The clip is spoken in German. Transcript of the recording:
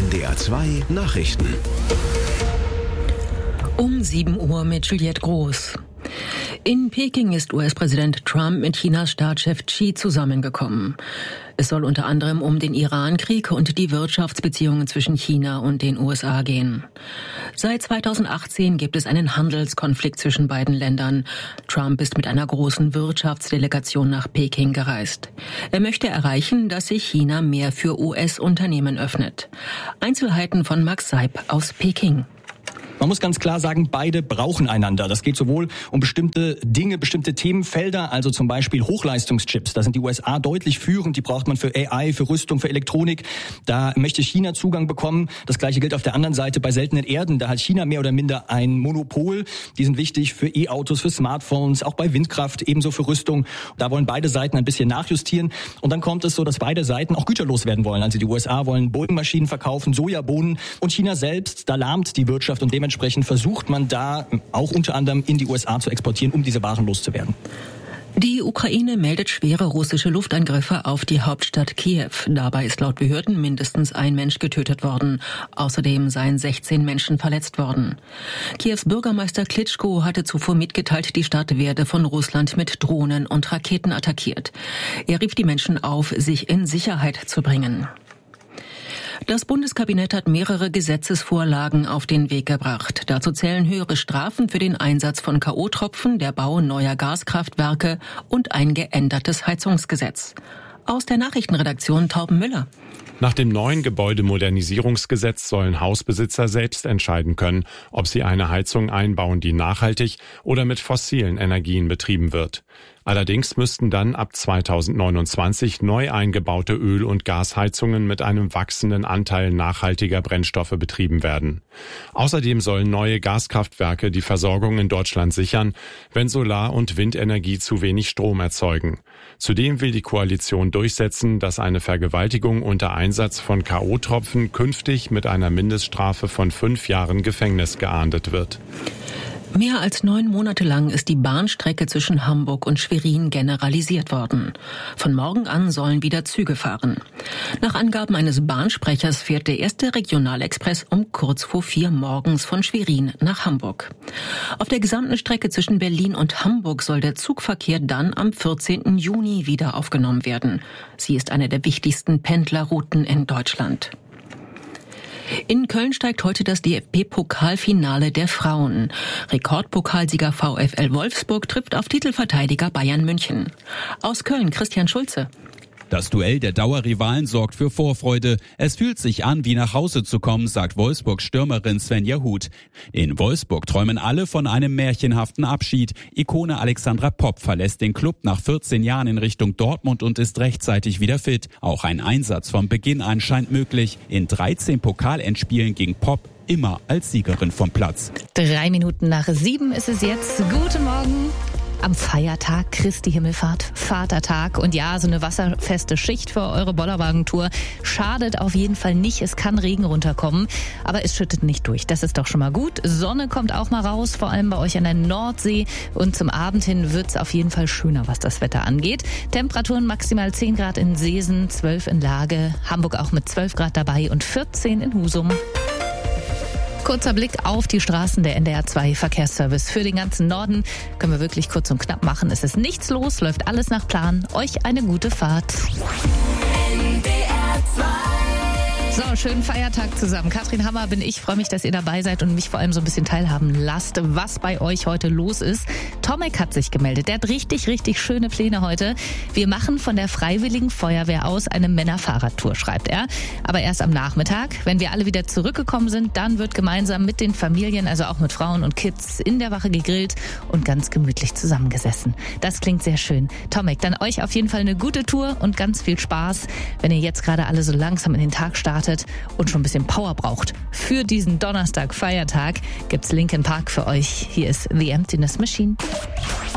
NDR 2 Nachrichten. Um 7 Uhr mit Juliette Groß. In Peking ist US-Präsident Trump mit Chinas Staatschef Xi zusammengekommen. Es soll unter anderem um den Iran-Krieg und die Wirtschaftsbeziehungen zwischen China und den USA gehen. Seit 2018 gibt es einen Handelskonflikt zwischen beiden Ländern. Trump ist mit einer großen Wirtschaftsdelegation nach Peking gereist. Er möchte erreichen, dass sich China mehr für US-Unternehmen öffnet. Einzelheiten von Max Seib aus Peking. Man muss ganz klar sagen, beide brauchen einander. Das geht sowohl um bestimmte Dinge, bestimmte Themenfelder, also zum Beispiel Hochleistungschips. Da sind die USA deutlich führend. Die braucht man für AI, für Rüstung, für Elektronik. Da möchte China Zugang bekommen. Das Gleiche gilt auf der anderen Seite bei seltenen Erden. Da hat China mehr oder minder ein Monopol. Die sind wichtig für E-Autos, für Smartphones, auch bei Windkraft, ebenso für Rüstung. Da wollen beide Seiten ein bisschen nachjustieren. Und dann kommt es so, dass beide Seiten auch Güter loswerden wollen. Also die USA wollen Boeing-Maschinen verkaufen, Sojabohnen. Und China selbst, da lahmt die Wirtschaft und dementsprechend versucht man da auch unter anderem in die USA zu exportieren, um diese Waren loszuwerden. Die Ukraine meldet schwere russische Luftangriffe auf die Hauptstadt Kiew. Dabei ist laut Behörden mindestens ein Mensch getötet worden. Außerdem seien 16 Menschen verletzt worden. Kiews Bürgermeister Klitschko hatte zuvor mitgeteilt, die Stadt werde von Russland mit Drohnen und Raketen attackiert. Er rief die Menschen auf, sich in Sicherheit zu bringen. Das Bundeskabinett hat mehrere Gesetzesvorlagen auf den Weg gebracht. Dazu zählen höhere Strafen für den Einsatz von K.O.-Tropfen, der Bau neuer Gaskraftwerke und ein geändertes Heizungsgesetz. Aus der Nachrichtenredaktion Torben Müller. Nach dem neuen Gebäudemodernisierungsgesetz sollen Hausbesitzer selbst entscheiden können, ob sie eine Heizung einbauen, die nachhaltig oder mit fossilen Energien betrieben wird. Allerdings müssten dann ab 2029 neu eingebaute Öl- und Gasheizungen mit einem wachsenden Anteil nachhaltiger Brennstoffe betrieben werden. Außerdem sollen neue Gaskraftwerke die Versorgung in Deutschland sichern, wenn Solar- und Windenergie zu wenig Strom erzeugen. Zudem will die Koalition durchsetzen, dass eine Vergewaltigung unter Einsatz von K.O.-Tropfen künftig mit einer Mindeststrafe von 5 Jahren Gefängnis geahndet wird. Mehr als 9 Monate lang ist die Bahnstrecke zwischen Hamburg und Schwerin generalisiert worden. Von morgen an sollen wieder Züge fahren. Nach Angaben eines Bahnsprechers fährt der erste Regionalexpress um kurz vor 4 morgens von Schwerin nach Hamburg. Auf der gesamten Strecke zwischen Berlin und Hamburg soll der Zugverkehr dann am 14. Juni wieder aufgenommen werden. Sie ist eine der wichtigsten Pendlerrouten in Deutschland. In Köln steigt heute das DFB-Pokalfinale der Frauen. Rekordpokalsieger VfL Wolfsburg trifft auf Titelverteidiger Bayern München. Aus Köln Christian Schulze. Das Duell der Dauerrivalen sorgt für Vorfreude. Es fühlt sich an, wie nach Hause zu kommen, sagt Wolfsburg-Stürmerin Svenja Huth. In Wolfsburg träumen alle von einem märchenhaften Abschied. Ikone Alexandra Popp verlässt den Club nach 14 Jahren in Richtung Dortmund und ist rechtzeitig wieder fit. Auch ein Einsatz von Beginn an scheint möglich. In 13 Pokalendspielen ging Popp immer als Siegerin vom Platz. 3 Minuten nach 7 ist es jetzt. Guten Morgen. Am Feiertag, Christi Himmelfahrt, Vatertag. Und ja, so eine wasserfeste Schicht für eure Bollerwagentour schadet auf jeden Fall nicht. Es kann Regen runterkommen, aber es schüttet nicht durch. Das ist doch schon mal gut. Sonne kommt auch mal raus, vor allem bei euch an der Nordsee. Und zum Abend hin wird's auf jeden Fall schöner, was das Wetter angeht. Temperaturen maximal 10 Grad in Seesen, 12 in Lage. Hamburg auch mit 12 Grad dabei und 14 in Husum. Kurzer Blick auf die Straßen der NDR 2 Verkehrsservice. Für den ganzen Norden können wir wirklich kurz und knapp machen. Es ist nichts los, läuft alles nach Plan. Euch eine gute Fahrt. NDR 2. So, schönen Feiertag zusammen. Katrin Hammer bin ich. Freue mich, dass ihr dabei seid und mich vor allem so ein bisschen teilhaben lasst, was bei euch heute los ist. Tomek hat sich gemeldet. Der hat richtig, richtig schöne Pläne heute. Wir machen von der Freiwilligen Feuerwehr aus eine Männerfahrradtour, schreibt er. Aber erst am Nachmittag. Wenn wir alle wieder zurückgekommen sind, dann wird gemeinsam mit den Familien, also auch mit Frauen und Kids, in der Wache gegrillt und ganz gemütlich zusammengesessen. Das klingt sehr schön. Tomek, dann euch auf jeden Fall eine gute Tour und ganz viel Spaß, wenn ihr jetzt gerade alle so langsam in den Tag startet und schon ein bisschen Power braucht. Für diesen Donnerstag, Feiertag, gibt's Linkin Park für euch. Hier ist The Emptiness Machine.